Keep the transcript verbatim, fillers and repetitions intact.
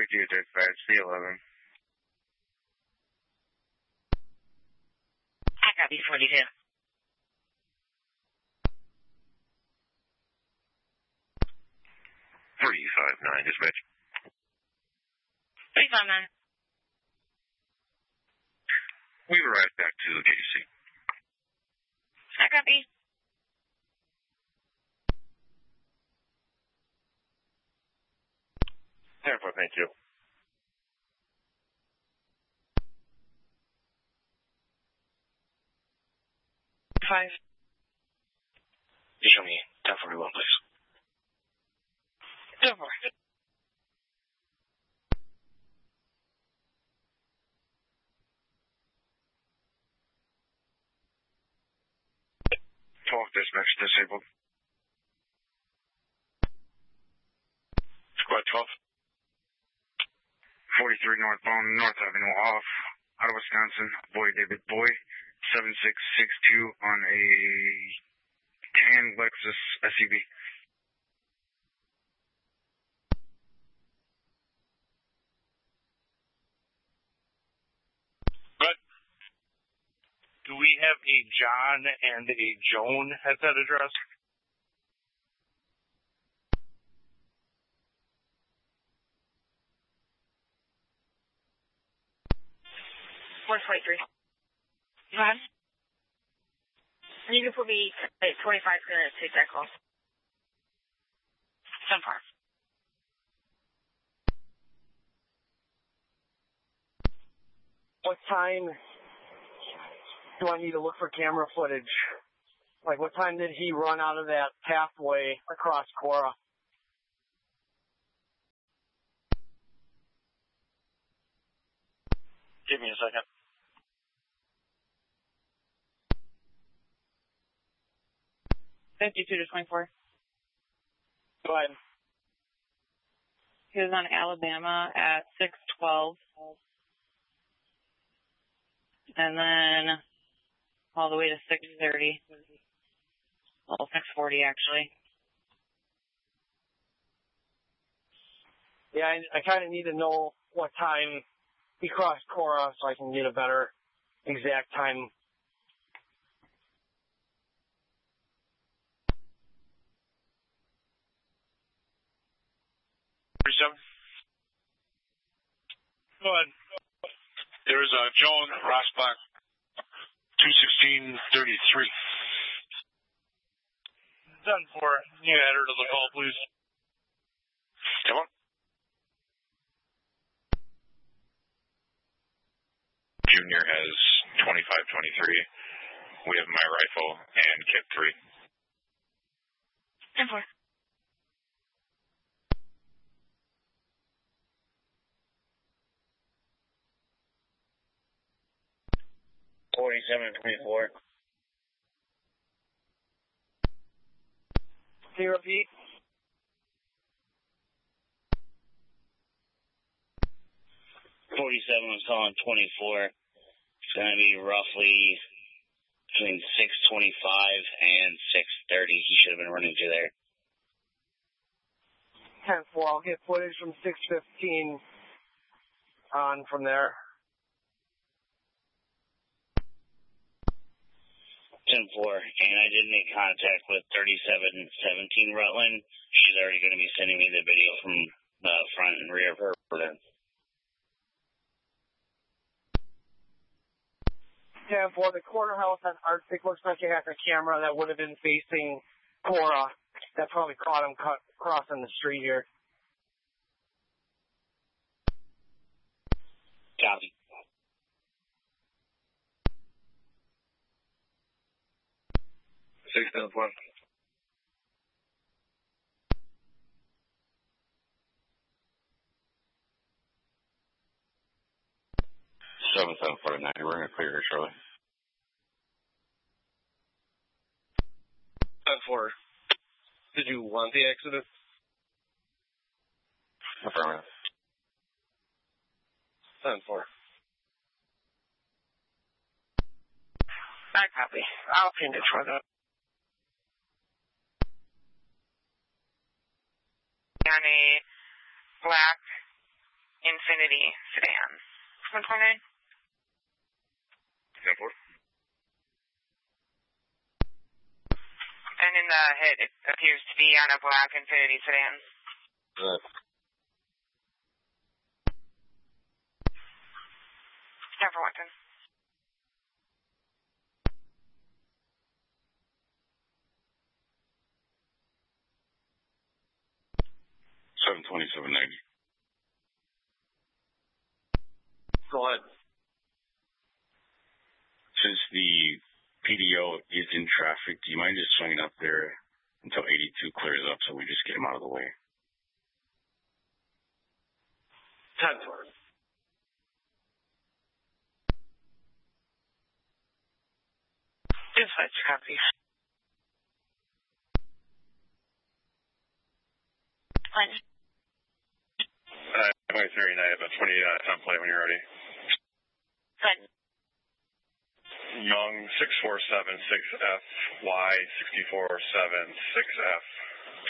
forty-two thirty-five, C eleven. I copy forty-two. three five nine, dispatch. three five nine. We've arrived back to K C. I copy. Therefore, thank you. Five. You show me ten forty-one, please. Go for it. twelve dispatch disabled. Squad twelve. forty-three northbound, North Avenue off, out of Wisconsin. Boy David Boy, seven six six two on a tan Lexus S U V. But do we have a John and a Joan at that address? one forty-three. Go ahead. You can put me at twenty-five minutes to take that call. So far. What time do I need to look for camera footage? Like, what time did he run out of that pathway across Cora? Give me a second. fifty-two to twenty-four. Go ahead. He was on Alabama at six twelve. And then all the way to six thirty. Well, six forty, actually. Yeah, I, I kind of need to know what time he crossed Cora so I can get a better exact time. thirty-seven. Go ahead. There is a Joan Rossbach, two sixteen thirty-three. Done for it. You add her to the call, please. Come on. Junior has twenty-five twenty-three. We have my rifle and kit three. ten four. forty-seven twenty-four. Can you repeat? forty-seven was calling twenty-four. It's going to be roughly between six twenty-five and six thirty. He should have been running through there. ten four. I'll get footage from six fifteen on from there. ten four. And I did make contact with thirty-seven seventeen Rutland. She's already going to be sending me the video from the front and rear of her. ten four, the corner house on Arctic looks like it has a camera that would have been facing Cora. That probably caught him cut, crossing the street here. Copy. Six ten one. Seven seven forty nine. We're gonna clear here shortly. ten four. Did you want the accident? Affirmative. ten four. I copy. I'll pin it for the On a black Infinity sedan. one twenty-nine. ten four. And in the hit, it appears to be on a black Infinity sedan. Good. Never went in. seven twenty-seven ninety. Go ahead. Since the P D O is in traffic, do you mind just swinging up there until eighty-two clears up so we just get him out of the way? ten four. Dispatch, copy. One. Uh, my thirty-nine, about twenty-eight on a template when you're ready. Good. Young six four seven six F, Y six four seven six F.